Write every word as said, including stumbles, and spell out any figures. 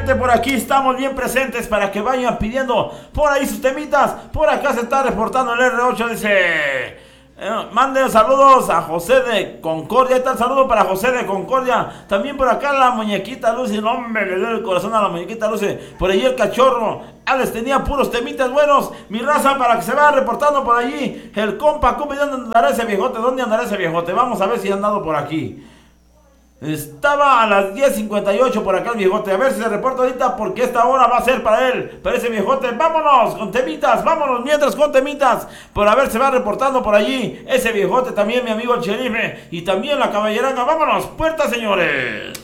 gente, por aquí estamos bien presentes para que vayan pidiendo por ahí sus temitas. Por acá se está reportando el R ocho, dice... Eh, manden saludos a José de Concordia. Ahí está el saludo para José de Concordia. También por acá la muñequita Lucy. No, hombre, le duele el corazón a la muñequita Lucy. Por allí el cachorro Alex tenía puros temitas buenos. Mi raza, para que se vaya reportando por allí. El compa, ¿cómo? ¿Dónde andará ese viejote? ¿Dónde andará ese viejote? Vamos a ver si ha andado por aquí. Estaba a las diez cincuenta y ocho por acá el viejote. A ver si se reporta ahorita, porque esta hora va a ser para él, para ese viejote. Vámonos con temitas, vámonos mientras con temitas. Por a ver, se va reportando por allí ese viejote también, mi amigo el Cherife. Y también la caballeranga. Vámonos, puerta, señores.